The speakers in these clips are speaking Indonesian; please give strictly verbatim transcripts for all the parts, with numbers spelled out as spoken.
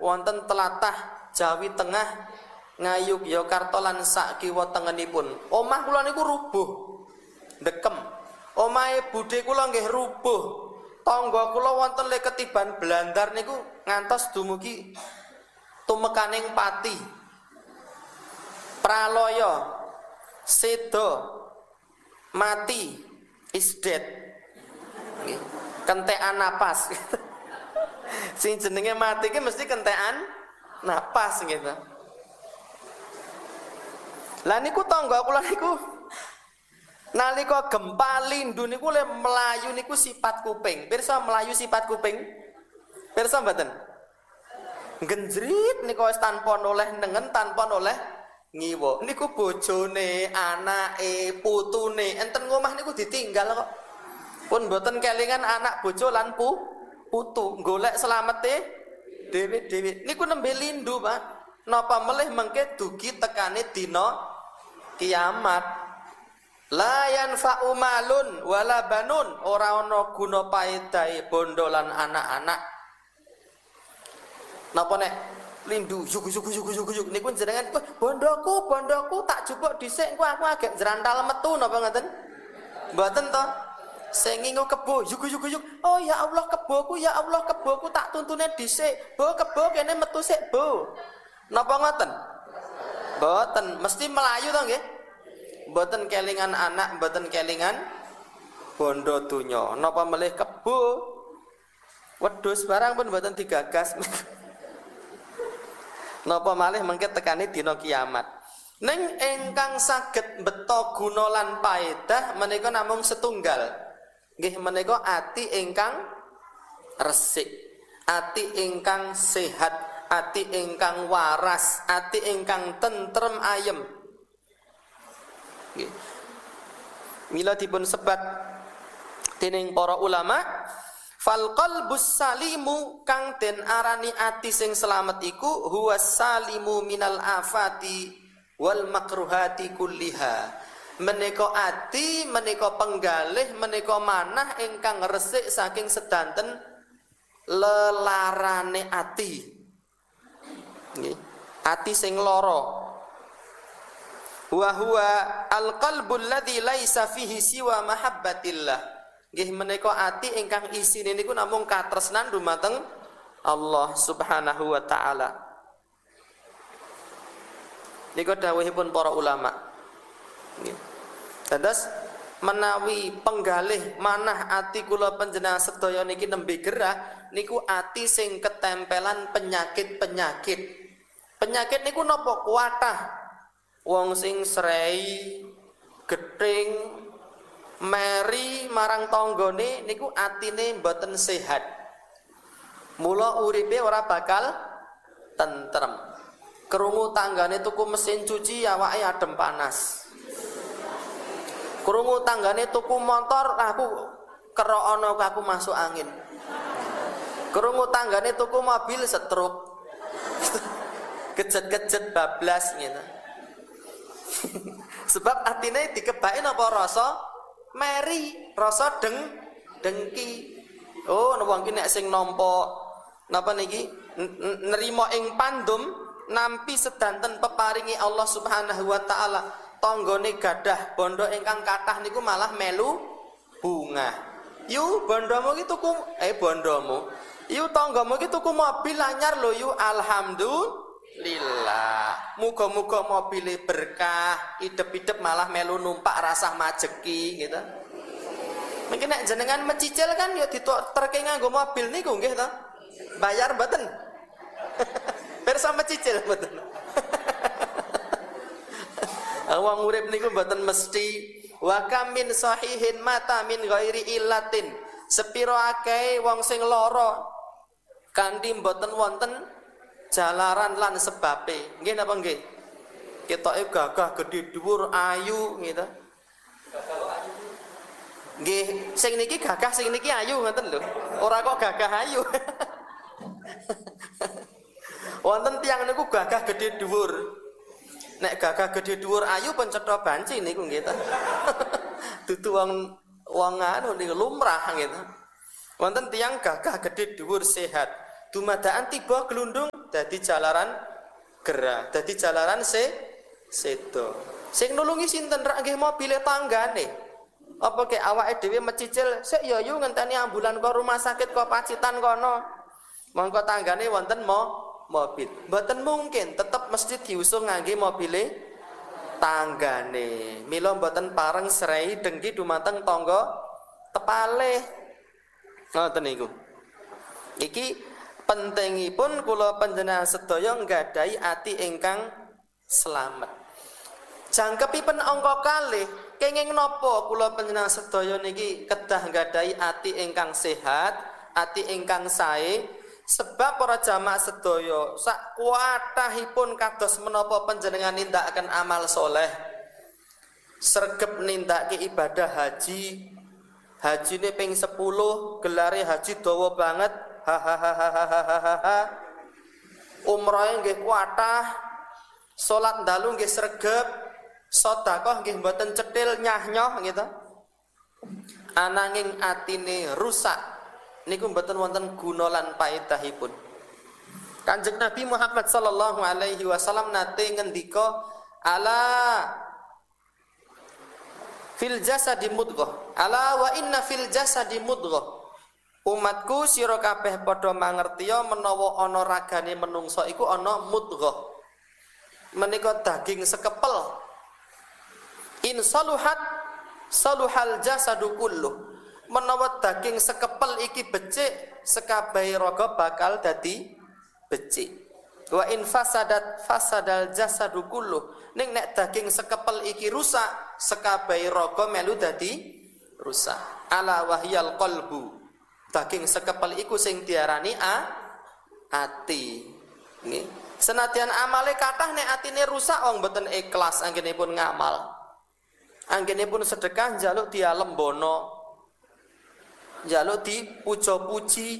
wonten tlatah Jawi Tengah Ngayogyakarta lan sak kiwa tengenipun. Omah kula niku rubuh. Dekem. Omahe budhe kula nggih rubuh. Tangga kula wonten le ketiban blandar niku ngantos dumugi tumekaning pati. Praloyo, sedo, mati, is dead. Kentekan napas. Sing jenenge mati ki mesti kentekan napas gitu. Lah niku tangga kula niku nalika gempa lindhu niku le melayu niku sifat kuping. Pirsa melayu sifat kuping? Pirsa mboten? Genjrit niku wis tanpa noleh nengen, tanpa noleh ngiwa. Niku bojone, anake, putune enten ngomah niku ditinggal kok. Pun mboten kelingan anak bojo lan pu putu golek slamete dhewe-dhewe. Niku nembe lindhu, Pak. Napa melih mengke dugi tekane dina kiamat. La yanfa'u malun wala banun, ora ana guna paedahe bondo lan anak-anak. Napa nek lindu yuk yuk yuk yuk yuk niku jenengan bondoku bondoku tak jupuk dhisik ku aku agak jrantal metu napa ngoten? Mboten to. Sing ngingu kebo yuk yuk yuk. Oh ya Allah keboku ya Allah keboku tak tuntune dhisik. Bo kebo kene metu sik, Bo. Napa ngoten? Mboten, mesti melayu to nggih. Mboten kelingan anak, mboten kelingan bondo donya. Napa melih kebo? Wedhus barang pun mboten digagas. Napa malih mengke tekane dina kiamat. Ning ingkang saged mbeta guna lan paedah menika namung setunggal. Nggih menika ati ingkang resik, ati ingkang sehat, ati ingkang waras, ati ingkang tentrem ayem. Nggih. Mila dipun sebat dening para ulama, fal qalbus salimu kang den arani ati sing slamet iku huwas salimu minal afati wal makruhati kulliha. Menika ati, menika penggalih, menika manah ingkang resik saking sedanten lelarane ati. Nggih. Ati sing lara. Wa huwa al-qalbul ladzi laisa fihi siwa mahabbatillah. Nggih menika ati ingkang isine niku namung katresnan dumateng Allah Subhanahu wa taala. Niku dawuhipun para ulama. Nggih. Dados menawi penggalih manah ati kula panjenengan sedaya niki nembe gerah niku ati sing ketempelan penyakit-penyakit. Penyakit niku napa? Kuatah. Wong sing srei, gething, meri marang tanggane niku atine mboten sehat. Mula uripe ora bakal tentrem. Krungu tanggane tuku mesin cuci awake adem panas. Krungu tanggane tuku motor aku kerok ana aku masuk angin. Krungu tanggane tuku mobil setruk. Kejet-kejet bablas gitu. Sebab atine dikebaki napa rasa meri, rasa deng dengki. Oh, wong ki nek sing nampa napa niki nerima ing pandum nampi sedanten peparingi Allah Subhanahu wa taala. Tanggane gadah bondo ingkang kathah niku malah melu bunga. Yu bondomu ki tuku eh bondomu. Yu tanggamu ki tuku mobil anyar lho yu alhamdulillah. Muga-muga mobile berkah, idep-idep malah melu numpak rasah majeki gitu. Mungkin nek jenengan mencicil kan ya diterke nganggo mobil niku nggih to. Bayar mboten? Pirsa mencicil mboten? Wong urip niku mboten mesti wa kam min sahihin mata min ghairi illatin. Sepiro akeh wong sing lara kanthi mboten wonten jalaran lan sebabe. Nggih napa nggih? Ketoke gagah gedhe dhuwur ayu gitu. Nggih, sing niki gagah sing niki ayu ngoten lho. Ora kok gagah ayu. Wonten tiyang niku gagah gedhe dhuwur. Nek gagah gedhe dhuwur ayu pencetha banci niku nggih ta. Dudu wong wong anu niku lumrah gitu. Wonten tiyang gagah gedhe dhuwur sehat. Dumadaan tiba glundung dadi jalaran gerah, dadi jalaran se sedo. Sing nulungi sinten rak nggih mobile tanggane. Apa ke awake dhewe mecicil, sik ya yu ngenteni ambulan kok rumah sakit kok Pacitan kono. Mongko tanggane wonten mo mobil. Mboten mungkin, tetep mesti diusung ngangge mobile tanggane. Mila mboten pareng serai dengki dumateng tangga tepalih. Ngoten niku. Iki pentingipun kula panjenengan sedaya nggadahi ati ingkang slamet. Jangkepipun angka kalih kenging napa kula panjenengan sedaya niki kedah nggadahi ati ingkang sehat, ati ingkang sae, sebab para jamaah sedaya sak kuwatahipun kados menapa panjenengan nindakaken amal soleh, sregep nindakake ibadah haji, hajine ping sepuluh, gelare haji dawa banget, hahaha, umrohe nggih kuwatah, salat dalu nggih sregep, sedekah nggih mboten cetil nyah-nyoh gitu. Ananging atine rusak niku mboten wonten guna lan paedahipun. Kanjeng Nabi Muhammad sallallahu alaihi wasallam nate ngendika, ala fil jasadi mudghah, ala wa inna fil jasadi mudghah. Umatku sira kabeh padha mangertiya menawa ana ragane menungso iku ana mudghah. Menika daging sekepel. In saluhat saluhal jasadu kulluh. Menawa daging sekepel iki becik, sekabehi raga bakal dadi becik. Wa in fasadat fasadal jasadu kulluh. Ning nek daging sekepel iki rusak, sekabehi raga melu dadi rusak. Ala wahyal qalbu. Daging sekepel iku sing diarani a ati. Nggih. Senadyan amale kathah nek atine rusak wong mboten ikhlas anggenipun ngamal. Anggenipun sedekah njaluk dialembono, njaluk dipuja-puji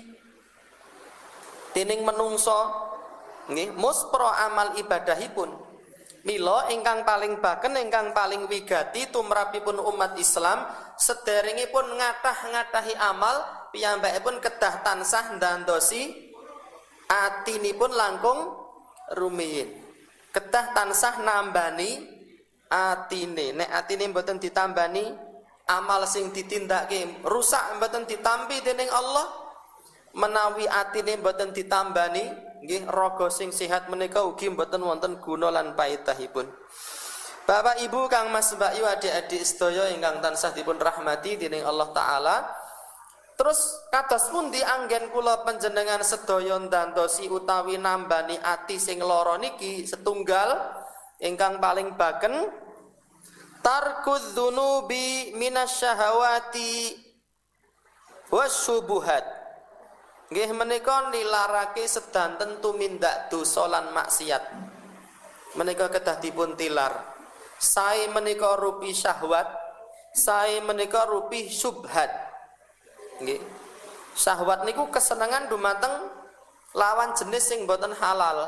dening menungso, nggih, muspro amal ibadahipun. Mila ingkang paling baken, ingkang paling wigati tumrapipun umat Islam sederengipun ngatah-ngatahi amal, piyambakipun kedah tansah ndandosi atinipun langkung rumiyin. Kedah tansah nambani atine, nek atine mboten ditambani, amal sing ditindakake rusak mboten ditampi dening Allah. Menawi atine mboten ditambani, nggih raga sing sehat menika ugi mboten wonten guna lan paedahipun. Bapak Ibu Kang Mas Mbak Yu adik-adik sedaya ingkang tansah dipun rahmati dening Allah taala. Terus kados pundi anggen kula panjenengan sedaya ndandosi utawi nambani ati sing lara niki setunggal ingkang paling baken tarkudz dzunubi minasyahawati wasyubuhat. Nggih menika nilarake sedanten tumindak dosa lan maksiat. Menika kedah dipun tilar. Sae menika rupi syahwat, sae menika rupi syubhat. Nggih. Syahwat niku kesenengan dumateng lawan jenis sing boten halal.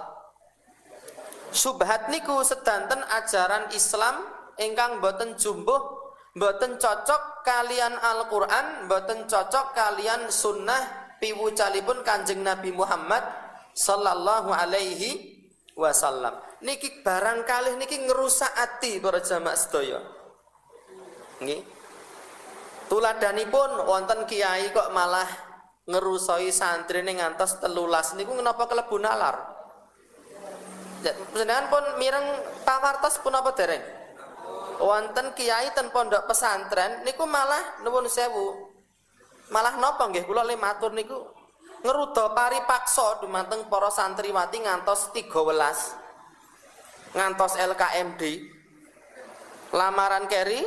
Syubhat niku sedanten ajaran Islam ingkang boten jumbuh, boten cocok kalian Al-Qur'an, boten cocok kalian sunnah piwucalipun Kanjeng Nabi Muhammad sallallahu alaihi wasallam. Niki barangkali niki ngerusak ati para jamaah sedaya. Nggih. Tuladanipun wonten kiai kok malah ngerusoi santrine ngantos telulas niku menapa kelebu nalar. Jenengan pun mireng pawartos pun apa dereng? Wonten kiai ten pondok pesantren niku malah nuwun sewu. Malah napa nggih kula le matur niku ngeruda paripaksa dumateng para santriwati ngantos tiga welas. Ngantos L K M D. Lamaran keri.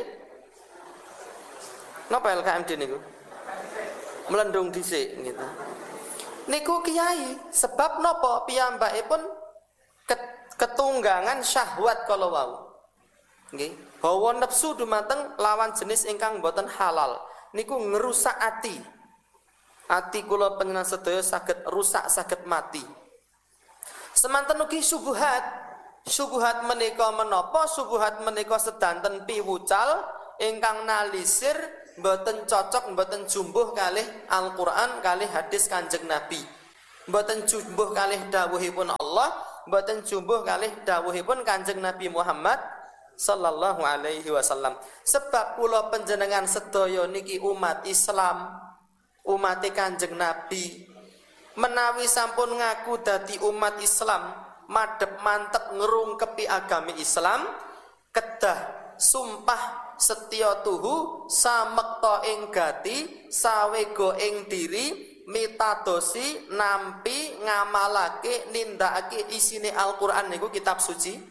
Napa L K M D niku? Melendung dhisik gitu. Niku kiai sebab napa piyambakipun ketunggangan syahwat kala wau. Nggih. Hawa nafsu dumateng lawan jenis ingkang boten halal niku ngerusak ati. Ati kula panjenengan sedaya saged rusak, saged mati. Semanten ugi subuhat. Subuhat menika menapa? Subuhat menika sedanten piwucal ingkang nalisir boten cocok, boten jumbuh kalih Al-Qur'an, kalih hadis Kanjeng Nabi. Mboten jumbuh kalih dawuhipun Allah, mboten jumbuh kalih dawuhipun Kanjeng Nabi Muhammad sallallahu alaihi wasallam. Sebab kula panjenengan sedaya niki umat Islam, umat Kanjeng Nabi. Menawi sampun ngaku dadi umat Islam, madhep mantep ngrungkepi agami Islam, kedah sumpah setya tuhu samekta ing gati sawega ing diri mitadosi nampi ngamalake nindakake isine Al-Qur'an niku kitab suci,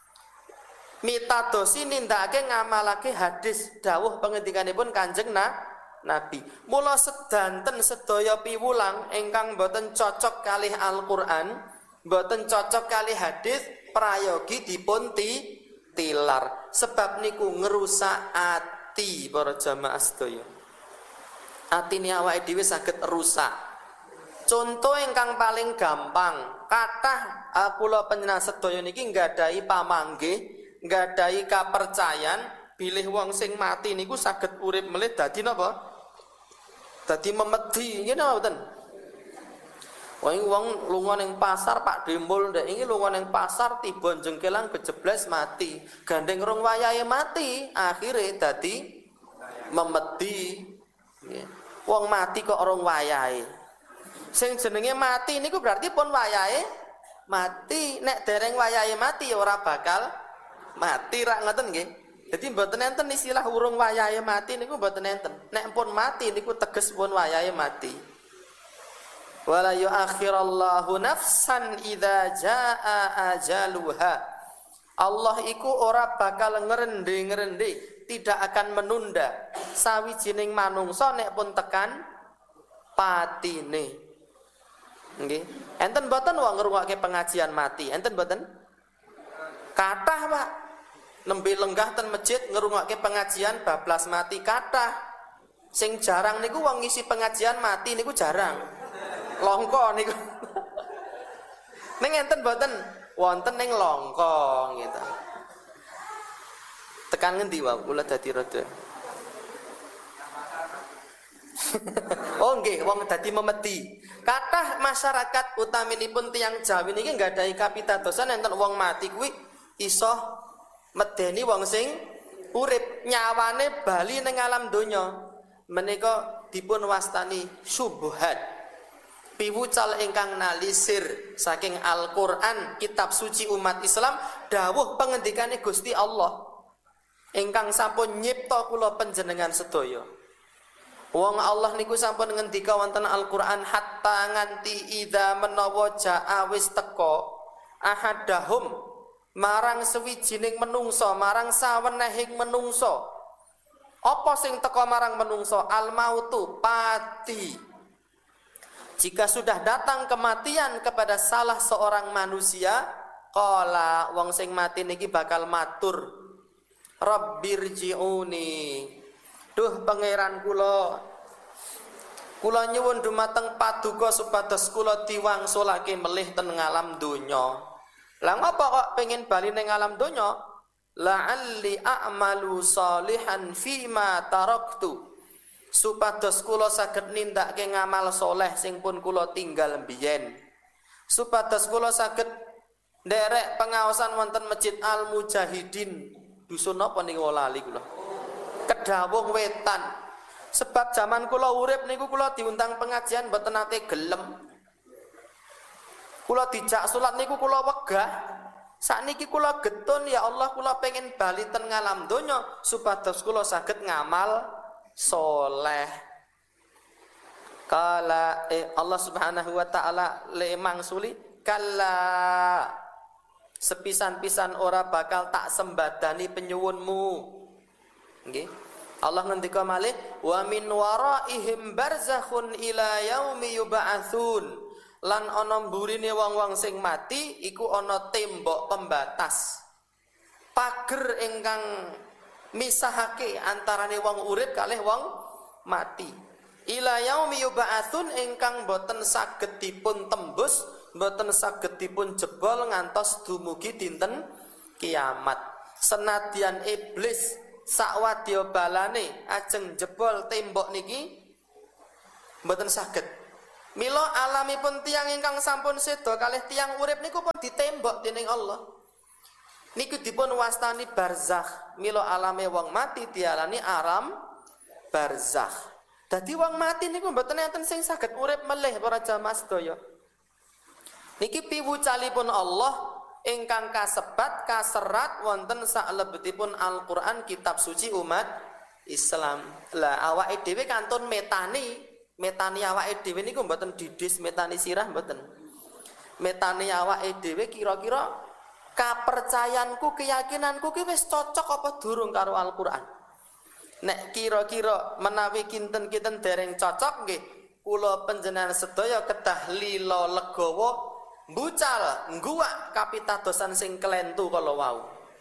mitadosi nindakake ngamalake hadis dawuh pengendikanipun Kanjeng Nabi. Mula sedanten sedaya piwulang ingkang boten cocok kalih Al-Qur'an, boten cocok kalih hadis, prayogi dipun tilar. Sebab niku ngerusak ati para jamaah sedaya. Atine awake dhewe saged rusak. Contoh ingkang paling gampang, kathah kula panjenengan sedaya niki nggadahi pamanggih, nggadahi kapercayan bilih wong sing mati niku saged urip melih dadi napa? Dadi memedi, ngene mboten. Wong wong lunga ning pasar Pak Dembul ndek iki lunga ning pasar tiba jengkelang kejebles mati. Gandeng rong wayahe mati, akhire dadi memedi. Wong mati kok rong wayahe. Sing jenenge mati niku berarti pun wayahe mati. Nek dereng wayahe mati ya ora bakal mati, rak ngoten nggih. Jadi mboten enten istilah urung wayahe mati niku mboten enten. Nek pun mati niku teges pun wayahe mati. Wala yu'akhirallahu nafsan idza jaa ajaluha. Allah iku ora bakal ngerende-ngerende, tidak akan menunda sawijining manungsa nek pun tekan patine. Nggih. Enten mboten wong ngrungokke pengajian mati, enten mboten? Kathah, Pak. Nembe lenggah ten masjid ngrungokke pengajian bablas mati kathah. Sing jarang niku wong ngisi pengajian mati niku jarang. Longko niku. Ning enten mboten? Wonten ning longko gitu. Tekan ngendi wae kula dadi rada. Oh nggih, wong dadi memedi. Kathah masyarakat utaminipun tiyang Jawi niki nggadahi kapitadosan enten wong mati kuwi iso medeni wong sing urip, nyawane bali ning alam donya. Menika dipun wastani syubhat. Piwucal ingkang nalisir saking Al-Qur'an, kitab suci umat Islam, dawuh pengendikane Gusti Allah ingkang sampun nyipta kula panjenengan sedaya. Wong Allah niku sampun ngendika wonten Al-Qur'an hatta nganti idza menawa jaa wis teka ahadahum marang sewijining menungso, marang sawenehing menungso. Apa sing teka marang menungso? Al mautu, pati. Jika sudah datang kematian kepada salah seorang manusia, qala wong sing mati niki bakal matur, Rabbirji'uni. Duh pangeran kula, kula nyuwun dumateng paduka supados kula diwangsulake melih ten ngalam donya. Lah ngapa kok pengen bali ning alam donya? La'alli a'malu salihan fima taraktu. Supados kula saged nindakake ngamal soleh sing pun kula tinggal mbiyen. Supados kula saged nderek pengaosan wonten Masjid Al Mujahidin. Dusun napa niku lali kula. Kedawung Wetan. Sebab zaman kula urip niku kula diundang pengajian mboten nate gelem. Kula dijak salat niku kula wegah. Sakniki kula getun ya Allah kula pengen bali ten ngalam donya supados kula saged ngamal soleh. Kala eh, Allah Subhanahu wa taala le mangsuli kalla sepisan-pisan ora bakal tak sembadani penyuwunmu. Nggih. Allah ngendika malih wa min waraihim barzakhun ila yaumi yub'atsun. Lan ana mburine wong-wong sing mati iku ana tembok pembatas. Pager ingkang misahake antarane wong urip kalih wong mati. Ila yaumi yub'atsun ingkang boten saged dipun tembus, boten saged dipun jebol ngantos dumugi dinten kiamat. Senadyan iblis sakwadya balane ajeng jebol tembok niki boten saged. Mila alamipun tiyang ingkang sampun seda kalih tiyang urip niku pun ditembok dening Allah. Niku dipun wastani barzakh. Mila alame wong mati diarani alam barzakh. Dadi wong mati niku mboten enten sing saged urip melih para jamaah sedaya. Niki piwucalipun Allah ingkang kasebat kaserat wonten salebetipun Al-Qur'an kitab suci umat Islam. Lah awake dhewe kantun metani, metani awake dhewe niku mboten didis metani sirah mboten. Metani awake dhewe kira-kira kapercayanku, keyakinanku ki wis cocok apa durung karo Al-Qur'an. Nek kira-kira menawi kinten-kinten dereng cocok nggih, kula panjenengan sedaya kedah lila legawa mbucal ngguwak kapitadosan sing kelentu kala wau.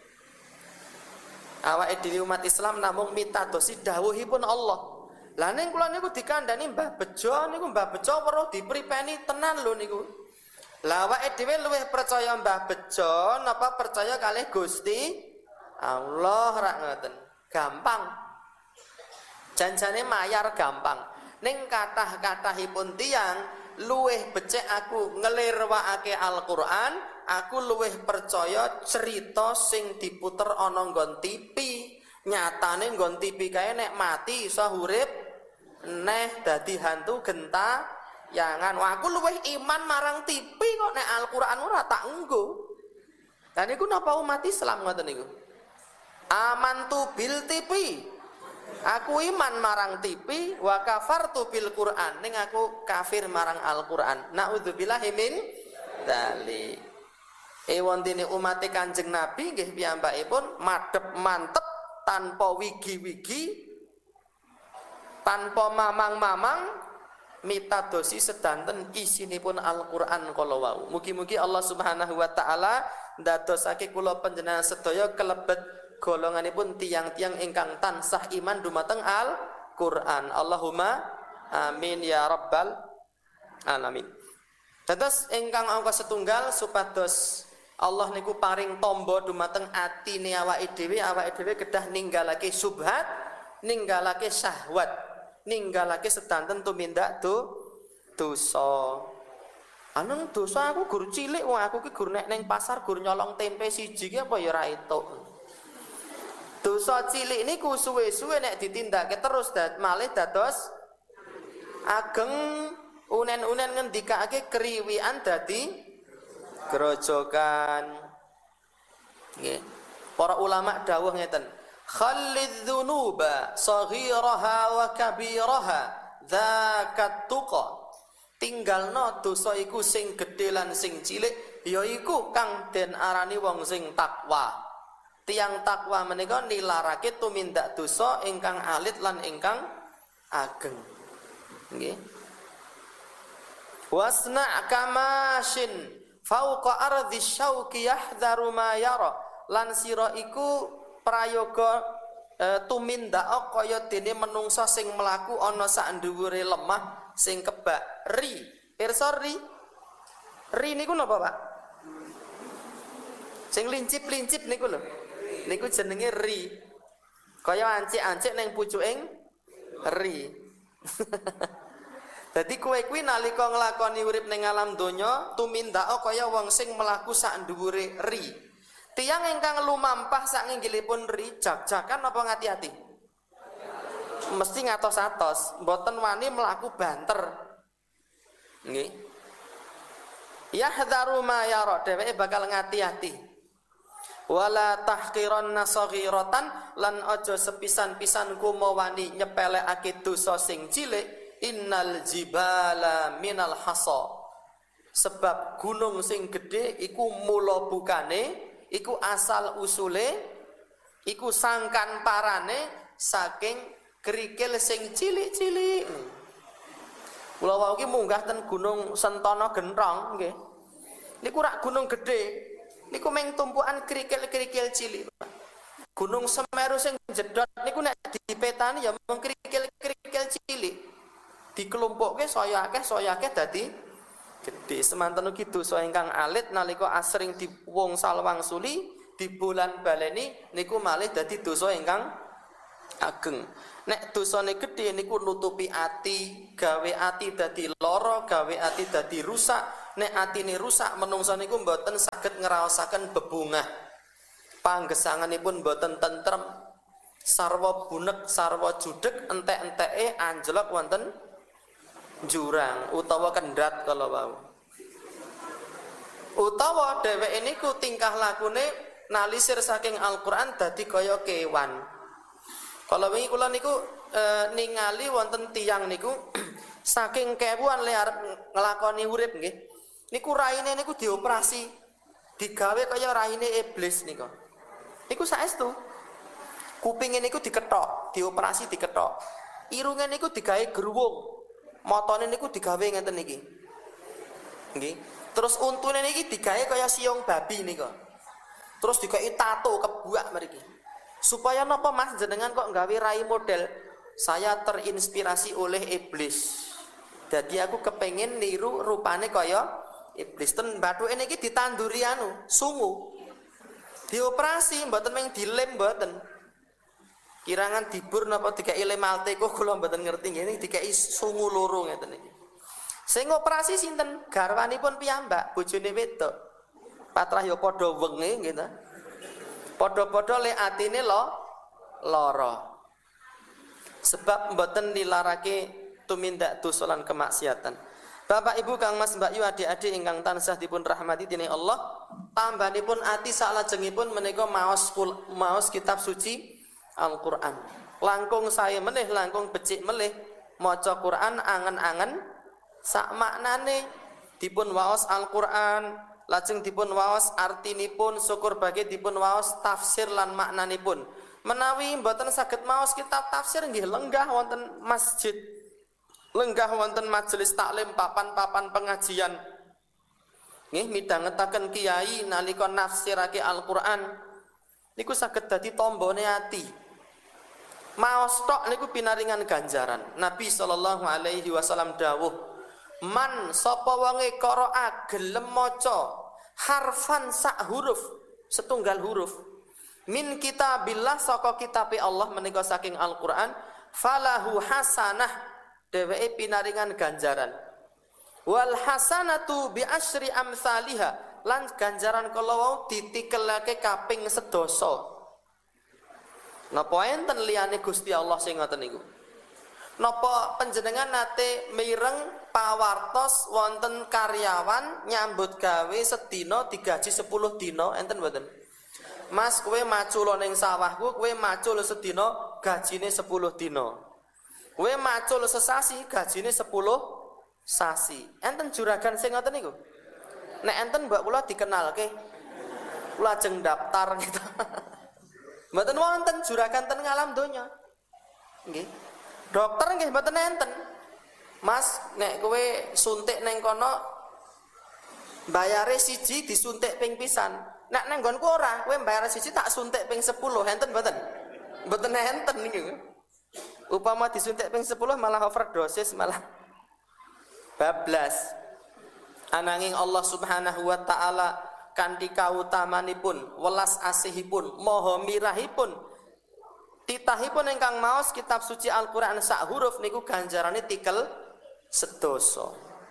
Awake dhewe umat Islam namung mitadosi dawuhipun Allah. Lah ning kula niku dikandani Mbah Bejo niku Mbah Bejo weruh dipripeni tenan lho niku. Lah awake dhewe luwih percaya Mbah Bejo napa percaya kalih Gusti Allah rak ngoten. Gampang. Janjane mayar gampang. Ning kathah-kathahipun tiyang luwih becik aku ngelirwakake Al-Qur'an, aku luwih percaya cerita sing diputer ana nggon T V. Nyatane nggon T V kae nek mati iso urip neh dadi hantu genta yangan. Wah, aku luwih iman marang T V kok nek Al-Qur'an ora tak nggo. Lah niku napa umat Islam ngoten niku? Amantu bil T V. Aku iman marang T V wa kafartu bil Qur'an. Ning aku kafir marang Al-Qur'an. Naudzubillahi min dzalik. E wontene umat Kanjeng Nabi nggih piyambakipun madhep mantep tanpa wigi-wigi, tanpa mamang-mamang, mitadosi sedanten isinipun Al-Qur'an kala wau. Mugi-mugi Allah Subhanahu wa taala ndadosake kula panjenengan sedaya kelebet golonganipun tiang-tiang ingkang tansah iman dumateng Al-Qur'an. Allahumma amin ya rabbal alamin. Dados ingkang angka setunggal supados Allah niku paring tombo dumateng atine awake dhewe, awake dhewe kedah ninggalake subhat, ninggalake syahwat, ninggalake sedanten tumindak do dosa. Aneng dosa aku gur cilik wong aku ki gur nek ning pasar gur nyolong tempe siji ki apa ya ra etuk. Dosa cilik niku suwe-suwe nek ditindakake terus dat malih dados ageng unen-unen ngendikake kriwian dadi grojokan. Nggih. Para ulama dawuh ngeten, khallidz dzunuba saghiraha wa kabiraha dzakat tuqa. Tinggalno dosa iku sing gedhe lan sing cilik yaiku kang den arani wong sing takwa. Tiang takwa menika nilarake tumindak dosa ingkang alit lan ingkang ageng. Nggih. Wasna kamashin fauqa ardhi syauqi yahdharu ma yara. Lan sira iku prayoga e, tumindak kaya dene menungsa sing mlaku ana sak dhuwure lemah sing kebak ri. Pirsa ri? Ri niku napa, Pak? Sing lincip-lincip niku lho. Niku jenenge ri. Kaya ancik-ancik ning pucuking ri. Dadi kowe kuwi nalika nglakoni urip ning alam donya tumindak kaya wong sing mlaku sak dhuwure ri. Tiyang ingkang lumampah sak nginggilipun ri jak-jakan apa ngati-ati? Mesti ngatos-atos, mboten wani mlaku banter. Nggih. Yahdharu ma yara, dheweke bakal ngati-ati. Wala tahqiranna saghiratan lan aja sepisan-pisan kumawani nyepelekake dosa sing cilik. Innal jibala minal hasa. Sebab gunung sing gedhe iku mula bukane, iku asal usule, iku sangkan parane saking kerikil sing cilik-cilik. Kula wau ki munggah ten Gunung Sentana Gentrong nggih. Niku rak gunung gedhe. Niku meng tumpukan kerikil-kerikil cilik. Gunung Semeru sing jedot niku nek dipetani ya mung kerikil-kerikil cilik. Dikelumpukke saya akeh saya akeh dadi gedhe. Semanten ugi dosa ingkang alit nalika asring diwung salwang suli di bulan baleni niku malih dadi dosa ingkang ageng. Nek dosane gedhe niku nutupi ati, gawe ati dadi lara, gawe ati dadi rusak. Nek atine rusak menungsa niku mboten saged ngraosaken bebungah. Panggesanganipun mboten tentrem. Sarwa bunek, sarwa judeg, entek-enteke anjlok wonten jurang utawa kendhat kala wau. Utawa dheweke niku tingkah lakune nalisir saking Al-Qur'an dadi kaya kewan. Kalau wingi kula niku e, ningali wonten tiyang niku saking kewan le arep nglakoni urip nggih. Niku raine niku dioperasi, digawe kaya raine iblis niku. Niku saestu. Kupinge niku dikethok, dioperasi dikethok. Irunge niku digawe geruwung. Motone niku digawe ngeten niki. Nggih. Terus untune niki digawe kaya siung babi niku. Terus digawe tato kebuak mriki. Supaya napa Mas jenengan kok nggawe rai model? Saya terinspirasi oleh iblis. Jadi aku kepengen niru rupane kaya iblis. Ten bathuke niki ditanduri anu, sungu. Dioperasi mboten mung dilem mboten. Kirangan dibur napa dikai lem alte kok kula mboten ngerti ngene dikai sungu loro ngeten iki. Sing operasi sinten? Garwanipun piyambak, bojone wedok. Patrah ya padha wenge nggih ta. Padha-padha le atine lo lara. Sebab mboten dilarake tumindak dosa lan kemaksiatan. Bapak Ibu Kang Mas Mbak Yu adik-adik ingkang tansah dipun rahmati dening Allah, tambanipun ati salajengipun menika maos maos kitab suci Al-Qur'an. Langkung saya meneh langkung becik melih maca Qur'an angen-angen sak maknane dipun waos Al-Qur'an. Lajeng dipun waos artinipun, syukur bagi dipun waos tafsir lan maknanipun. Menawi mboten saged maos kitab tafsir nggih lenggah wonten masjid. Lenggah wonten majelis taklim papan-papan pengajian. Nggih midhangetaken kiai nalika nafsirake Al-Qur'an niku saged dadi tombone ati. Maos tok niku pinaringan ganjaran. Nabi sallallahu alaihi wasallam dawuh, man sapa wonge qira'a gelem maca harfan sak huruf setunggal huruf min kitabillah saka kitabe Allah menika saking Al-Qur'an falahu hasanah dheweke pinaringan ganjaran wal hasanatu bi asyri amsalihha lan ganjaran kala wau ditikelake kaping sedasa. Napa enten liyane Gusti Allah sing ngoten niku? Napa panjenengan nate mireng pawartos wonten karyawan nyambut gawe sedina digaji sepuluh dina enten mboten? Mas kowe macul ning sawahku, kowe macul sedina gajine sepuluh dina. Kowe macul sesasi gajine sepuluh sasi. Enten juragan sing ngoten niku? Nek enten mbak kula dikenalke. Kula ajeng daftar gitu. Mboten wonten juragan ten ngalam donya. Nggih. Dokter nggih mboten enten. Mas, nek kowe suntik neng kono bayare siji disuntik ping pisan. Nek nang nggonku ora, kowe bayar siji tak suntik ping sepuluh, enten mboten? Mboten enten niku. Upama disuntik ping sepuluh malah overdosis malah bablas. Ananging Allah Subhanahu wa taala kanthi kautamanipun, welas asihipun, maha mirahipun, titahipun ingkang maos kitab suci Al-Qur'an sak huruf niku ganjarane tikel sedoso.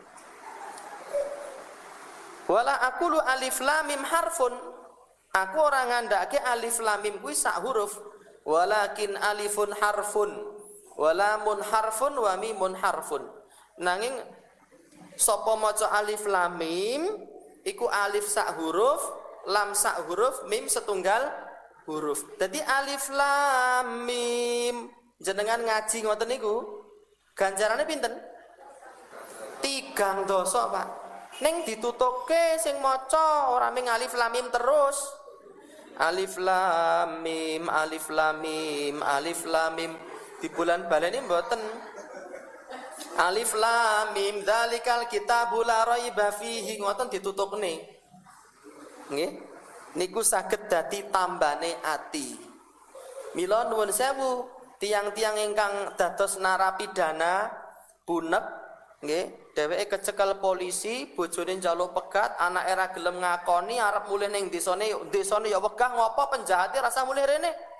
Wala aqulu alif lam mim harfun. Aku ora ngandhake alif lam mim kuwi sak huruf, walakin alifun harfun, walamun harfun wa mimun harfun. Nanging sapa maca alif lam mim iku alif sak huruf, lam sak huruf, mim setunggal huruf. Jadi alif lam mim jenengan ngaji ngoten niku ganjarane pinten? Tigang dosa, Pak. Ning ditutukke sing maca ora ming alif lam mim terus. Alif lam mim, alif lam mim, alif lam mim di bulan baleni mboten. Alif lam mim dzalikal kitabul la raiba fihi ngoten ditutupne. Nggih. Niku saged dadi tambane ati. Mila nuwun sewu tiang-tiang ingkang dados narapidana bunek nggih, dheweke kecekel polisi, bojone njaluk pegat, anak era gelem ngakoni arep mulih ning desane, desane ya wegah ngopo penjahate rasa mulih rene.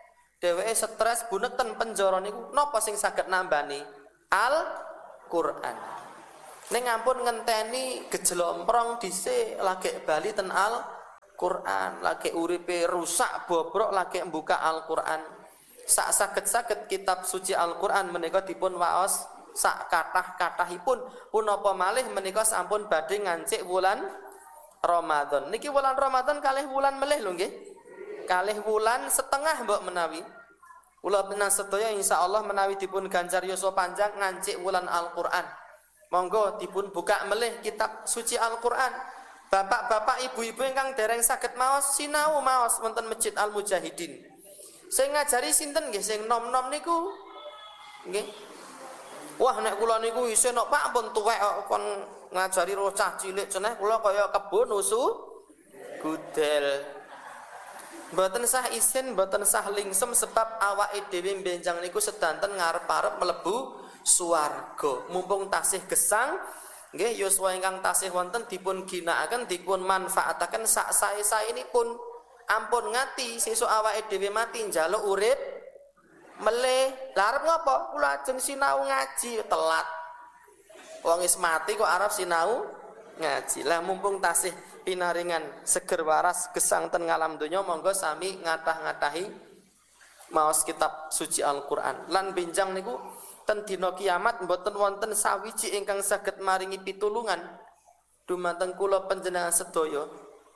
dheweke stres buneten penjara niku napa sing saged nambani Al-Qur'an. Ning ampun ngenteni gejlomprong dhisik lagi bali ten Al-Qur'an, lagi uripe rusak bobrok lagi mbuka Al-Qur'an. Sak saged-saged kitab suci Al-Qur'an menika dipun waos sak kathah-kathahipun punapa malih menika sampun badhe ngancik wulan Ramadan. Niki wulan Ramadan kalih wulan melih lho nggih. Kalih wulan setengah mbok menawi. Kula tenan sedaya insyaallah menawi dipun ganjar yuswa panjang ngancik wulan Al-Qur'an. Monggo dipun buka melih kitab suci Al-Qur'an. Bapak-bapak, ibu-ibu ingkang dereng saged maos sinau maos wonten Masjid Al-Mujahidin. Sing ngajari sinten nggih sing nom-nom niku? Nggih. Wah nek kula niku isih nok Pak pun tuwek kok kon ngajari rocah cilik ceneh kula kaya kebon usu gudel. Mboten sah isin, mboten sah lingsem sebab awake dhewe benjang niku sedanten ngarep-arep mlebu swarga. Mumpung tasih gesang nggih yuswa ingkang tasih wonten dipun ginakaken dipun manfaataken sak sae-saenipun. Ampun ngati sesuk awake dhewe mati njaluk urip melih. Lah arep ngapa? Kula ajeng sinau ngaji telat. Wong wis mati kok arep sinau ngaji. Lah mumpung tasih pinaringan seger waras gesang ten ngalam donya monggo sami ngatah-ngatahi maos kitab suci Al-Qur'an. Lan benjang niku ten dina kiamat mboten wonten sawiji ingkang saged maringi pitulungan dumateng kula panjenengan sedaya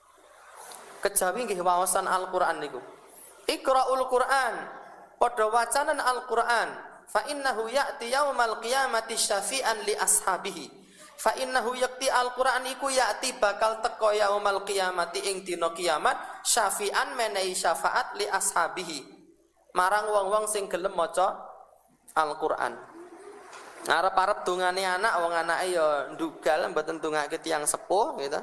kejawi nggih waosan Al-Qur'an niku. Iqra'ul Qur'an, padha wacanan Al-Qur'an, fa innahu ya'ti yaumal qiyamati syafi'an li ashabihi. Fa innahu yakti Al-Qur'an iku ya'ti bakal teko yaumal qiyamati ing dina kiamat syafi'an menehi syafaat li ashabihi marang wong-wong sing gelem maca Al-Qur'an. Arep-arep dongane anak wong anake ya ndugal mboten ndongake tiyang sepuh gitu.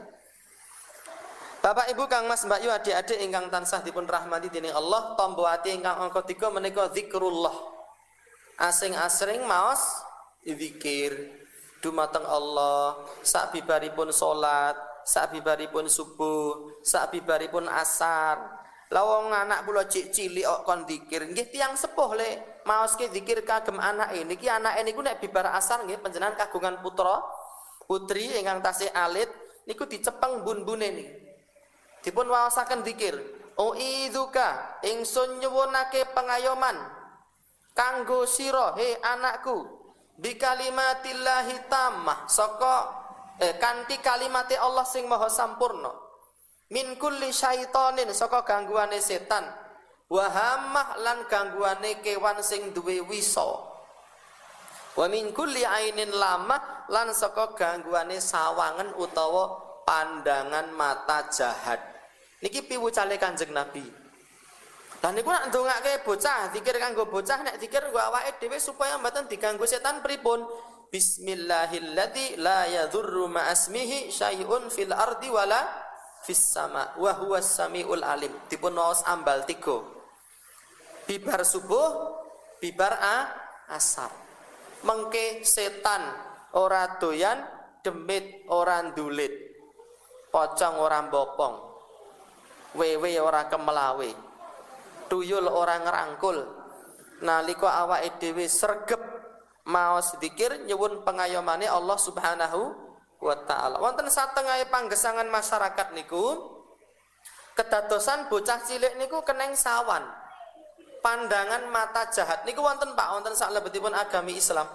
Bapak Ibu Kang Mas Mbak Yu adik-adik ingkang tansah dipun rahmati dening Allah, tombo ati ingkang angka tiga menika zikrullah. Asing-asring maos zikir dumateng Allah, sak bibaripun salat, sak bibaripun subuh, sak bibaripun asar. Lah wong anak kula cilik kok kon zikir, nggih tiyang sepuh le maoske zikir kagem anake. Niki anake niku nek bibar asar nggih panjenengan kagungan putra, putri ingkang tasih alit niku dicepeng bun-bune niki. Dipun waosaken zikir. O idzuka ingsun nyuwunake pengayoman kanggo sira he anakku bi kalimatillahi tammah saka eh, kanthi kalimate Allah sing maha sampurna min kulli syaitonin saka gangguane setan wa hammah lan gangguane kewan sing duwe wisa wa min kulli ainin lamah lan saka gangguane sawangen utawa pandangan mata jahat. Niki piwucale Kanjeng Nabi. Lah niku nek ndongake bocah, zikir kanggo bocah nek zikir nggo awake dhewe supaya mboten diganggu setan pripun? Bismillahilladzi la yadhurru ma'asmihi syai'un fil ardi wala fis sama wa huwas samiul alim. Dipun waos ambal tiga. Bibar subuh, bibar a, asar. Mengke setan ora doyan, demit ora ndulit. Pocong ora mbopong. Wewe ora kemelawe. Tuyul ora ngerangkul. Nalika awake dhewe sregep maos zikir nyuwun pengayomane Allah Subhanahu wa taala. Wonten satengah panggesangan masyarakat niku kedadosan bocah cilik niku keneng sawan. Pandangan mata jahat niku wonten Pak, wonten salebetipun agami Islam.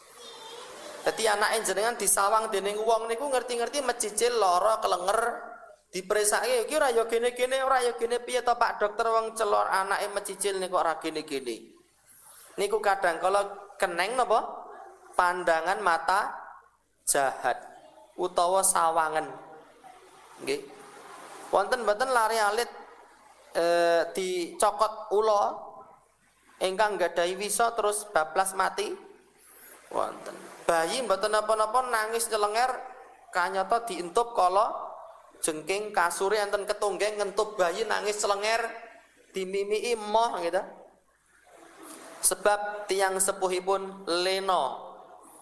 Dadi anake jenengan disawang dening wong niku ngerti-ngerti mecicil lara kelenger diperesake iki ora ya gene-gene ora ya gene piye to Pak dokter wong celor anake mecicil niku ora gene-gene. Niku kadang kala keneng napa? Pandangan mata jahat utawa sawangen. Nggih. Wonten mboten lare alit e, dicokot ula ingkang gadhahi wisa terus bablas mati? Wonten. Bayi mboten napa-napa nangis nyelenger kanyata dientup kala jengking kasure enten ketunggeng ngentup bayi nangis celenger dimimiki moh gitu. Sebab tiang sepuhipun lena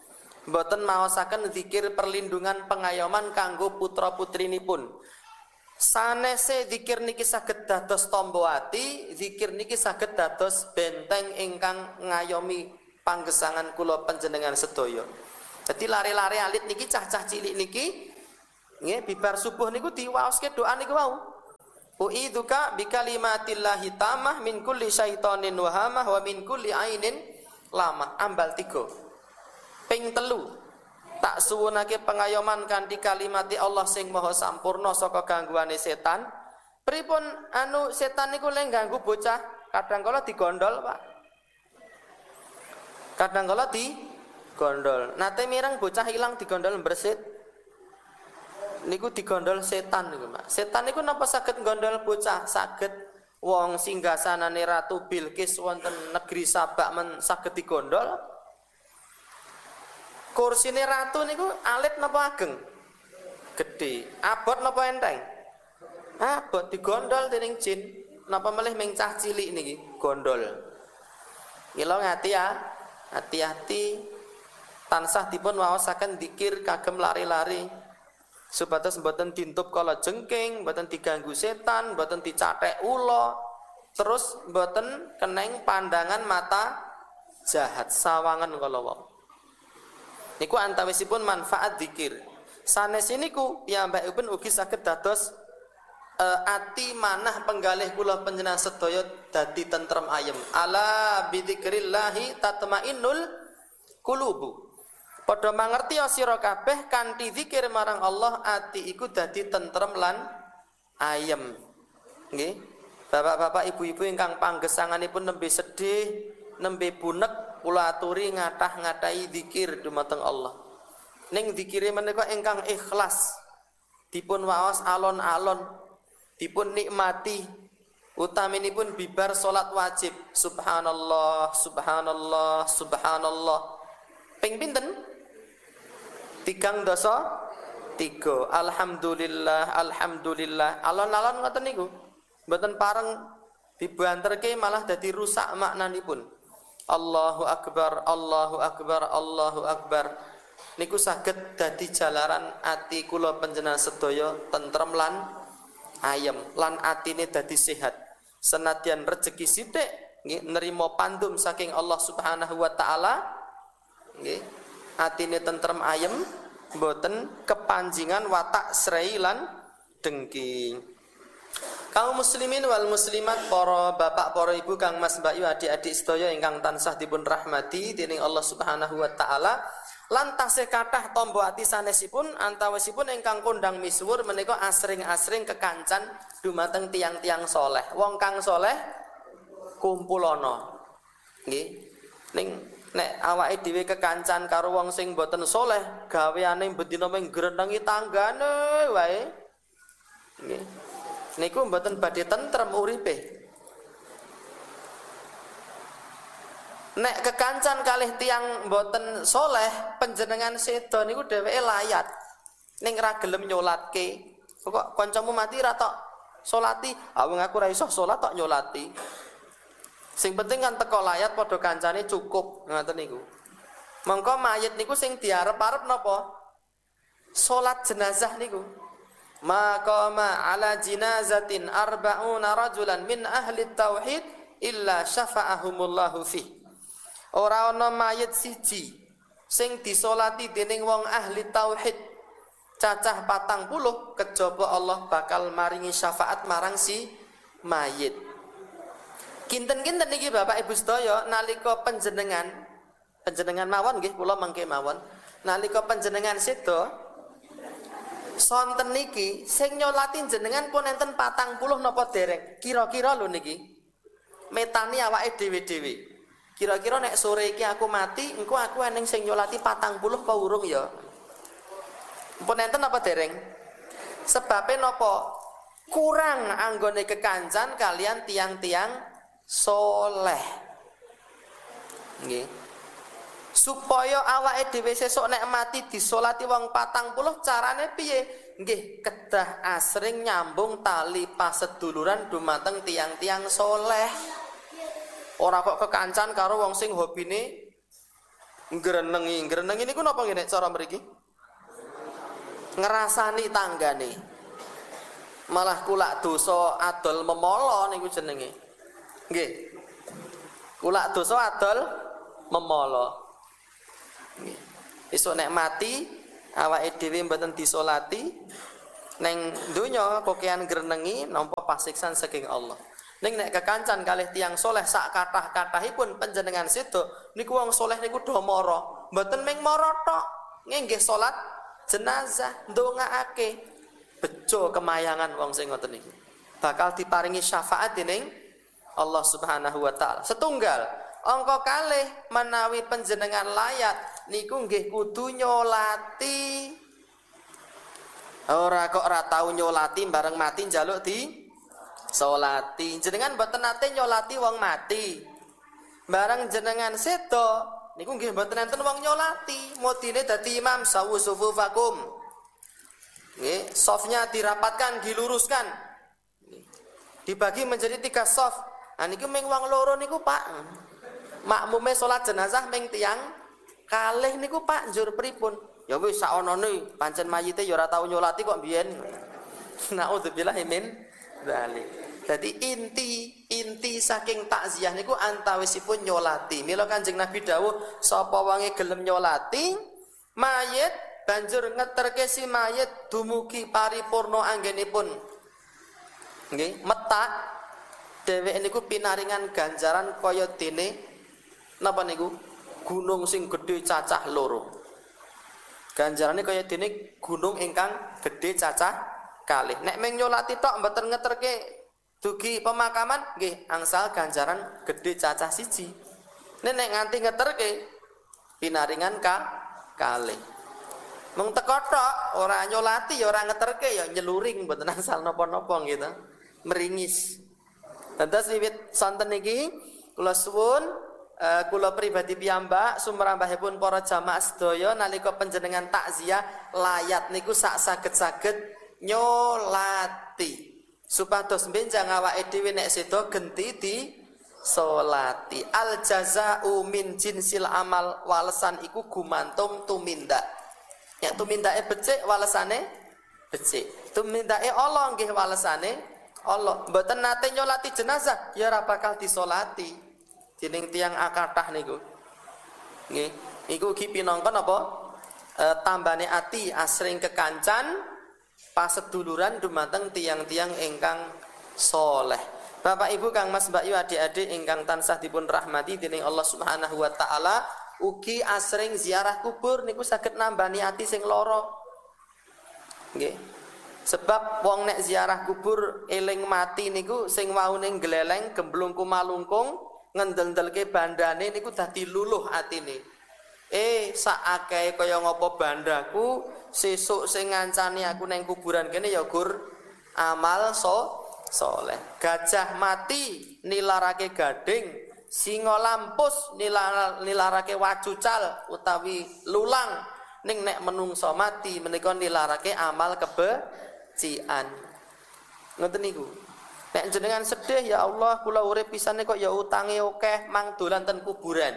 mboten maosaken zikir perlindungan pengayoman kanggo putra putrinipun. Sanese zikir niki saged dados tamba ati, zikir niki saged dados benteng ingkang ngayomi panggesangan kula panjenengan sedaya. Dadi lare-lare alit niki cah-cah cilik niki nggih bibar subuh niku diwaoske doa niku wau. Uidzuka bikalimatillahi tamah min kulli syaitonin wahamah wa min kulli ainin lamah. Ambal tiga. Ping telu. Tak suwunake pengayoman kanthi kalimati Allah sing maha sampurna saka gangguane setan. Pripun anu setan niku lek ganggu bocah, kadang kala digondol, Pak. Kadang kala digondol. Nate mireng bocah ilang digondol bersit. Niku digondol setan niku, Pak. Setan niku napa saged gondol bocah? Saged wong singgasanane Ratu Bilqis wonten negeri Sabak men saged digondol. Kursine ratu niku alit napa ageng? Gedhe. Abot napa enteng? Abot digondol dening jin. Napa melih ming cah cilik niki gondol. Mila ngati ya, hati-hati tansah dipun waosaken zikir kagem lari-lari. Supados mboten dintup kala jengking, mboten diganggu setan, mboten dicathek ula, terus mboten keneng pandangan mata jahat sawangan kala wong. Niku antawisipun manfaat zikir. Sanes niku piyambakipun ugi saged dados e, ati manah penggalih kula panjenengan sedaya dadi tentrem ayem. Ala bidzikrillahi tatmainnul qulubu. Padha mangerti sira kabeh kanthi zikir marang Allah ati iku dadi tentrem lan ayem. Nggih. Bapak-bapak, ibu-ibu ingkang panggesanganipun nembe sedih, nembe bunek, kula aturi ngathah-ngatahi zikir dumateng Allah. Ning zikire menika ingkang ikhlas, dipun waos alon-alon, dipun nikmati, utaminipun bibar salat wajib. Subhanallah, subhanallah, subhanallah. Ping pinten? Tigang dosa tiga. Alhamdulillah, alhamdulillah. Alon-alon ngoten niku. Mboten pareng dibanterke malah dadi rusak maknanipun. Allahu akbar, Allahu akbar, Allahu akbar. Niku saged dadi jalaran ati kula panjenengan sedaya tentrem lan ayem, lan atine dadi sehat. Senadyan rejeki sithik nggih nerima pandum saking Allah Subhanahu wa taala, nggih atine tentrem ayem, mboten kepanjingan watak srei lan dengki. Kaum muslimin wal muslimat, para bapak, para ibu, kang mas, mbak yu, adik-adik sedaya ingkang tansah dipun rahmati dening Allah Subhanahu wa taala. Lan tasih kathah tamba ati sanesipun antawisipun ingkang kondang misuwur menika asring-asring kekancan dumateng tiang-tiang soleh. Wong kang soleh kumpulana. Nggih. Ning nek awake dhewe kekancan karo wong sing boten soleh, gaweane bendina mung ngrenengi tanggane wae. Nggih. Niku mboten badhe tentrem uripe. Nek kekancan kalih tiang mboten soleh, panjenengan sedo niku dheweke layat. Ning ra gelem nyolatke. Kok kancamu mati ra tok salati? Ah wong aku ra iso salat tok nyolati. Sing penting kan teko layat padha kancane cukup, ngoten niku. Mongko mayit niku sing diarep-arep napa? Salat jenazah niku. Maqama ala jinazatin arba'una rajulan min ahli tauhid illa syafa'ahumullahu fi. Ora ana mayit siji sing disolati dening wong ahli tauhid cacah patang puluh kejaba Allah bakal maringi syafaat marang si mayit. Kinten-kinten niki Bapak Ibu sedaya nalika panjenengan panjenengan mawon nggih kula mangke mawon nalika panjenengan sedo sonten niki sing nyolati jenengan pun enten patang puluh napa dereng? Kira-kira lho niki. Metani awake dhewe-dhewe. Kira-kira nek sore iki aku mati, engko aku eneng sing nyolati patang puluh apa urung ya? Pun enten apa dereng? Sebabe napa? Kurang anggone kekancan kalian tiang-tiang soleh. Nggih. Supaya awake dhewe sesuk nek mati disolati wong patang puluh carane piye? Nggih, kedah asring nyambung tali paseduluran dumateng tiang-tiang soleh. Ora kok kekancan karo wong sing hobine ngrenengi. Ngrenengi niku napa nggih nek cara mriki? Ngrasani tanggane. Malah kulak dosa adol memolo niku jenenge. Nggih. Kulak dosa adol memolo. Nggih. Esuk nek mati awake dhewe mboten disolati neng donya kokean grenengi nampa pasiksan saking Allah. Ning nek kekancan kalih tiyang soleh sak kathah-kathahipun panjenengan sedo niku wong soleh niku do mara. Mboten ming mara tok, nggih salat jenazah ndongaake bejo kemayangan wong sing ngoten niku. Bakal diparingi syafaat dening Allah Subhanahu wa taala. Setunggal angka kalih menawi panjenengan layat niku nggih kudu nyolati. Ora kok ora tau nyolati bareng mati njaluk di solati. Jenengan mboten nate nyolati wong mati. Bareng jenengan sedo niku nggih mboten enten wong nyolati. Modine dadi imam sawu sufufakum. Nggih, safnya dirapatkan, diluruskan. Dibagi menjadi tiga saf. Nah niku ming wong loro niku Pak. Makmume salat jenazah ming tiyang kalih niku Pak njur pripun? Ya wis sakonone pancen mayite ya ora tau nyolati kok mbiyen. Naudzubillah min dzalik. Jadi inti inti saking takziah niku antawisipun nyolati. Mila Kanjeng Nabi dawuh sapa wonge gelem nyolati mayit banjur ngeterke si mayit dumugi paripurna anggenipun. Nggih, metak dheweke niku pinaringan ganjaran kaya dene napa niku? Gunung sing gedhe cacah loro. Ganjarane kaya dene gunung ingkang gedhe cacah kalih. Nek mung nyolati tok mboten ngeterke dugi pemakaman nggih angsal ganjaran gedhe cacah siji. Nek nganti ngeterke pinaringan ka kalih. Mung teko tok ora nyolati ya ora ngeterke ya nyeluring mboten angsal napa-napa gitu. Meringis. Dados wiwit sonten niki kula suwun uh, kula pribadi piyambak sumrambahipun para jamaah sedaya nalika panjenengan takziah layat niku sak saged-saged nyolati. Supados benjang awake dhewe nek sedo genti di solati. Al jazaa'u min jinsil amal, walesan iku gumantung tumindak. Ya tumindake becik walesane becik. Tumindake Allah nggih walesane Allah. Mboten nate nyolati jenazah ya ora bakal disolati dening tiyang akathah niku. Nggih, niku ugi pinangka napa? E, tambane ati asring kekancan paseduluran dumateng tiang-tiang ingkang soleh. Bapak Ibu Kang Mas Mbak Yu adik-adik ingkang tansah dipun rahmati dening Allah Subhanahu wa taala, ugi asring ziarah kubur niku saged nambani ati sing lara. Nggih. Sebab wong nek ziarah kubur eling mati niku sing waune gleleng gemblung kumalungkung ngendel-ndelke bandane niku dadi luluh atine. Eh sak akeh kaya ngopo bandaku sesuk sing ngancani aku neng kuburan kene ya gur amal so soleh. Gajah mati nilarake gading, singa lampus nilar, nilarake wacucal utawi lulang. Ning nek menungso mati menika nilarake amal kebajikan. Ngoten niku. Nek jenengan sedih ya Allah kula urip pisane kok ya utange akeh mang dolan ten kuburan.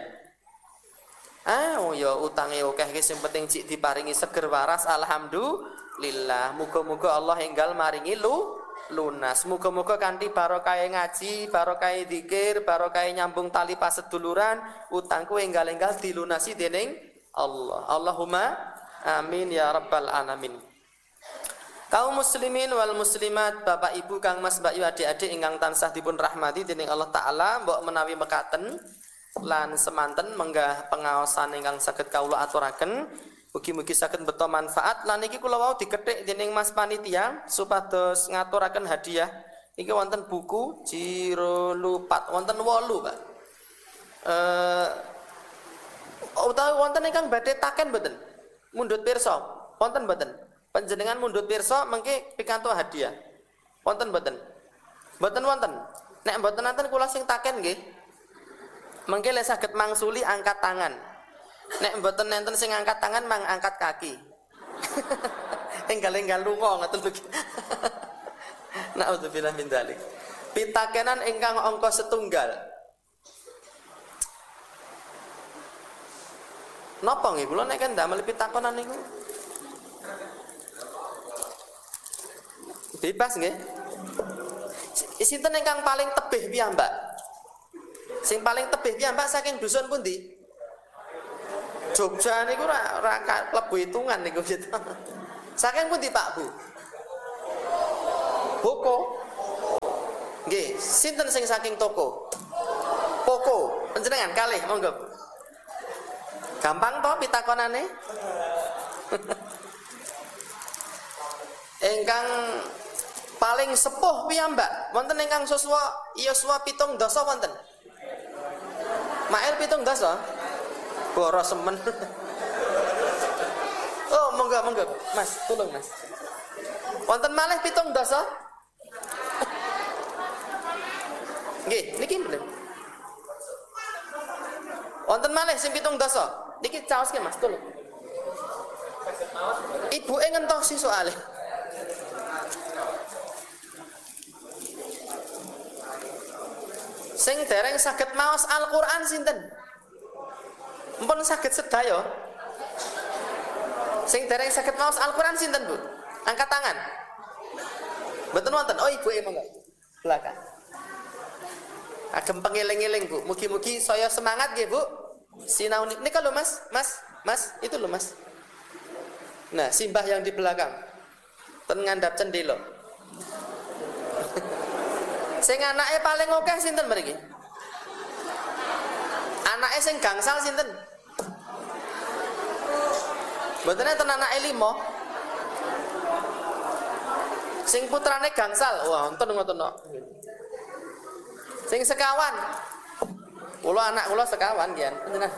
Ah, oh ya utange akeh iki sing penting cik diparingi seger waras alhamdulillah. Muga-muga Allah enggal maringi lu lunas. Muga-muga kanthi barokah ngaji, barokah zikir, barokah nyambung tali paseduluran, utangku enggal-enggal dilunasi dening Allah. Allahumma amin ya rabbal alamin. Kaum muslimin wal muslimat, Bapak Ibu Kang Mas Mbak Yu adik-adik ingkang tansah dipun rahmati dening Allah taala, mbok menawi mekaten lan semanten menggah pengaosan ingkang saged kawula aturaken, mugi-mugi saged beto manfaat. Lan iki kula wau dikethik dening Mas panitia supados ngaturaken hadiah. Iki wonten buku Jiro Lupat, wonten wolu, Pak. Eh utawi wonten ingkang badhe taken mboten? Mundhut pirsa, wonten mboten? Panjenengan mundhut pirsa mengke pikantuk hadiah. Wonten mboten? Mboten wonten. Nek mboten nanten kula sing taken nggih. Mengke lek saged mangsuli angkat tangan. Nek mboten nenten sing angkat tangan mang angkat kaki. Enggal-enggal lunga ngoten lho. Naudzubillah min dzalik. Pitakenan ingkang angka setunggal. Napa nggih kula nek kan ndamel pitakonan niku? Bebas nggih. Sinten ingkang paling tebih piyambak? Sing paling tebih piyambak saking dusun pundi? Jogja niku ora ora klebu hitungan niku gitu. Saking pundi Pak Bu? Boko. Nggih, sinten sing saking toko? Poko. Panjenengan kalih monggo. Gampang toh pitakonane? Ingkang paling sepuh piyambak wonten ingkang Yosua Yosua pitung dasa wonten. Mail pitung dasa. Boros semen. Oh, monggo monggo. Mas, tolong Mas. Wonten malih pitung dasa? Nggih, niki mboten. Wonten malih sing pitung dasa. Niki caoske Mas, tolong. Ibuke ngentosi soalé. Sing dereng saged maos Al-Qur'an sinten? Mpun saged sedaya. Sing dereng saged maos Al-Qur'an sinten, Bu? Angkat tangan. Mboten wonten. Oh, ibuke monggo. Belakang. Agem pengeling-eling, Bu. Mugi-mugi saya semangat nggih, Bu. Sinau niki lho, Mas. Mas, Mas, itu lho, Mas. Nah, simbah yang di belakang. Ten ngandhap cendela. Sing anake paling akeh sinten mriki? Anake sing gangsal sinten? Mboten enten anake lima. Sing putrane gangsal. Wah, wonten ngoten kok. Sing sekawan. Kula anak kula sekawan kian. Panjenengan.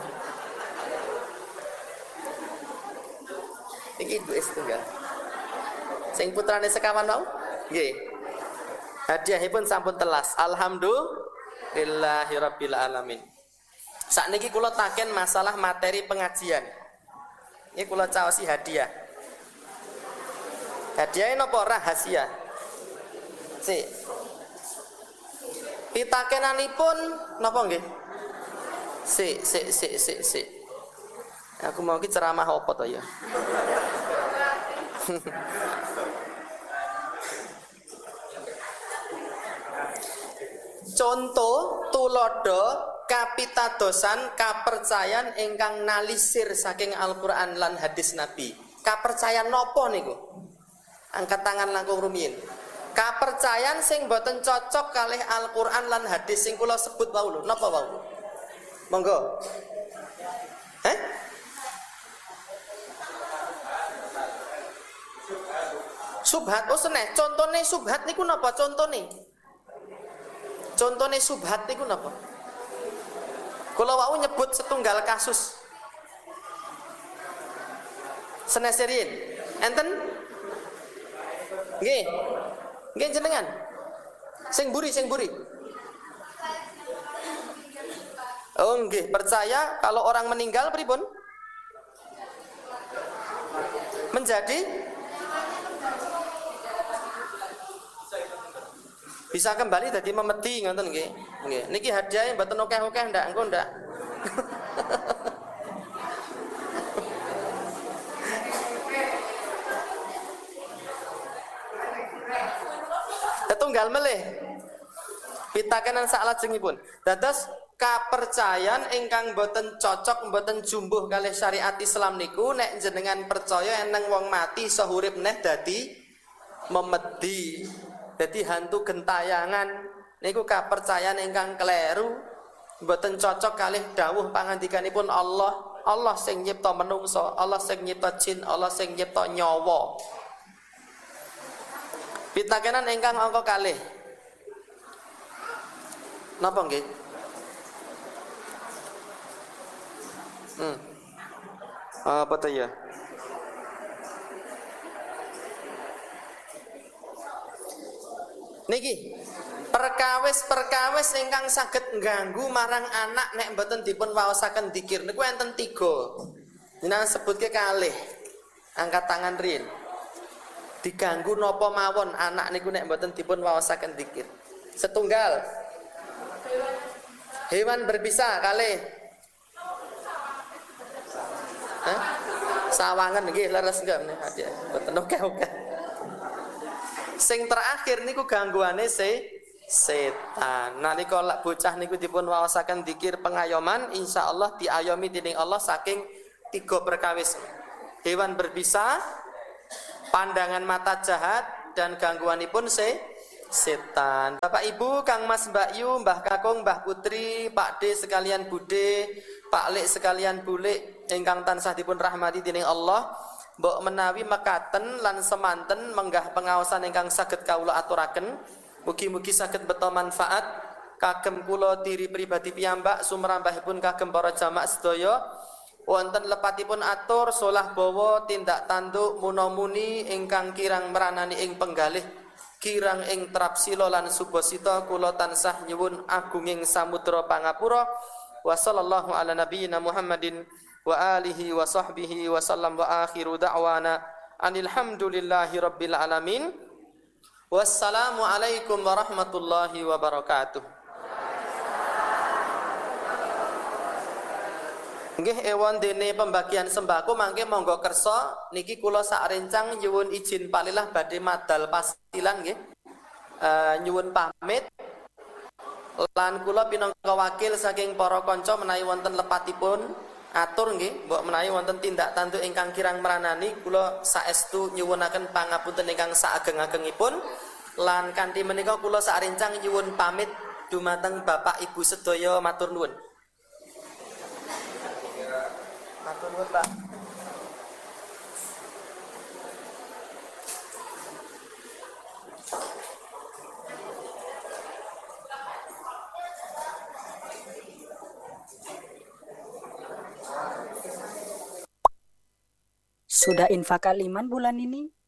Iki ibu setunggal. Sing putrane sekawan mau? Nggih. Hadiahipun sampun telas. Alhamdulillahirabbil alamin. Sakniki kula taken masalah materi pengajian. Ini kula caosi hadiah. Hadiahnya napa rahasia? Si. Pitakenanipun napa nggih? Si, si, si, si, si. Aku mau ki ceramah apa to ya? Contoh tulodo kapitadosan kapercayan ingkang nalisir saking Al-Qur'an lan hadis Nabi. Kapercayan nopo niku? Angkat tangan langkung rumiyin. Kapercayan sing boten cocok kalih Al-Qur'an lan hadis sing kula sebut wau lho. Napa wau? Monggo. Heh? Subhat. Oh seneh, contone subhat niku napa contone? Contone subhat niku napa? Kula wau nyebut setunggal kasus. Seneserin. Enten? Nggih. Nggih jenengan. Sing buri, sing buri. Oh nggih, percaya kalau orang meninggal pripun? Menjadi bisa kembali dadi memedi ngoten nggih. Nggih. Niki hadiahe mboten akeh-akeh ndak engko ndak. Tetunggal melih. Pitakenan salajengipun. Dados kapercayan ingkang boten cocok boten jumbuh kalih syariat Islam niku nek jenengan percaya eneng wong mati iso urip neh dadi memedi. Jadi hantu gentayangan niku kapercayaan ingkang kleru mboten cocok kalih dawuh pangandikanipun Allah. Allah sing nyipta menungso, Allah sing nyipta jin, Allah sing nyipta nyawa. Pitakenan ingkang angka kalih. Napa nggih? Hmm. Apa to ya? Niki perkawis-perkawis ingkang saged ngganggu marang anak nek mboten dipun waosaken dzikir niku enten tiga. Jenengan sebutke kalih. Angkat tangan riyin. Diganggu napa mawon anak niku nek mboten dipun waosaken dzikir. Setunggal. Hewan berbisa kalih. Hah? Sawangan nggih leres enggak hadiah. Mboten oke-oke. sing terakhir niku gangguane se setan. Nalika lak bocah niku dipun waosaken zikir pengayoman, insyaallah diayomi dening Allah saking tiga perkawis. Hewan berbisa, pandangan mata jahat, dan gangguanipun se setan. Bapak Ibu, Kang Mas, Mbak Yu, Mbah Kakung, Mbah Putri, Pak D sekalian Bude, Pak Lek sekalian Bulik ingkang tansah dipun rahmati dening Allah, mbok menawi mekaten lan semanten menggah pengaosan ingkang saged kawula aturaken, mugi-mugi saged beto manfaat kagem kula diri pribadi piyambak sumrambahipun kagem para jamaah sedaya. Wonten lepatipun atur solah bawa tindak tanduk munamuni ingkang kirang meranani ing penggalih kirang ing trapsila lan subasita kula tansah nyuwun agunging samudra pangapura. Wa sallallahu ala nabiyyina Muhammadin wa alihi wa sahbihi wa sallam wa akhiru da'wana anil hamdulillahi rabbil alamin. Wassalamu alaikum warahmatullahi wabarakatuh. Nggih ewon dene pembagian sembako mangke monggo kersa niki kula sak rencang nyuwun izin palilah badhe madal pasilan nggih. Uh, nyuwun pamit lan kula pinangka wakil saking para kanca menawi wonten lepatipun atur nggih mbok menawi wonten tindak tanduk ingkang kirang meranani kula saestu nyuwunaken pangapunten ingkang saageng-agengipun lan kanthi menika kula sak rencang nyuwun pamit dumateng Bapak Ibu sedaya matur nuwun. Matur nuwun, Pak. Sudah infak kaliman bulan ini?